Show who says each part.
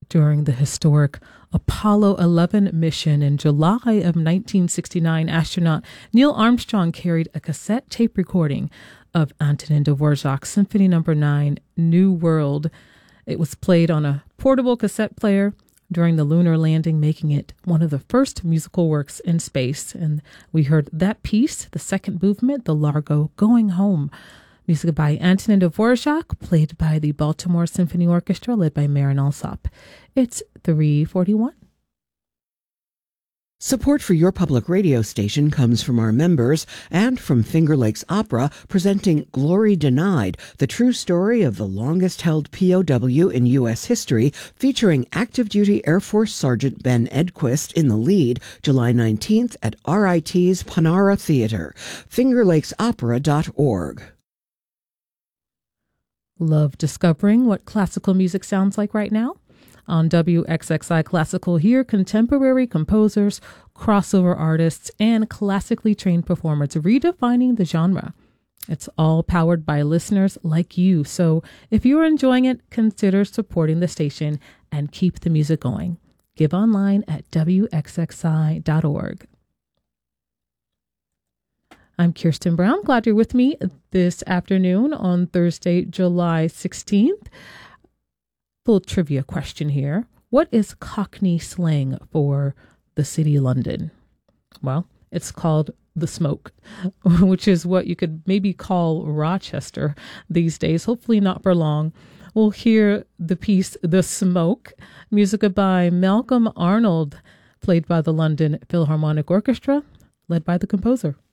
Speaker 1: During the historic Apollo 11 mission in July of 1969, astronaut Neil Armstrong carried a cassette tape recording of Antonin Dvorak's Symphony No. 9, New World. It was played on a portable cassette player during the lunar landing, making it one of the first musical works in space. And we heard that piece, the second movement, the Largo Going Home. Music by Antonin Dvorak, played by the Baltimore Symphony Orchestra, led by Marin Alsop. It's 3:41.
Speaker 2: Support for your public radio station comes from our members and from Finger Lakes Opera, presenting Glory Denied, the true story of the longest-held POW in U.S. history, featuring active duty Air Force Sergeant Ben Edquist in the lead, July 19th at RIT's Panara Theater. FingerLakesOpera.org.
Speaker 1: Love discovering what classical music sounds like right now? On WXXI Classical, hear contemporary composers, crossover artists, and classically trained performers redefining the genre. It's all powered by listeners like you. So if you're enjoying it, consider supporting the station and keep the music going. Give online at WXXI.org. I'm Kirsten Brown. Glad you're with me this afternoon on Thursday, July 16th. Little trivia question here. What is Cockney slang for the city of London? Well, it's called the smoke, which is what you could maybe call Rochester these days. Hopefully not for long. We'll hear the piece, The Smoke, music by Malcolm Arnold, played by the London Philharmonic Orchestra, led by the composer.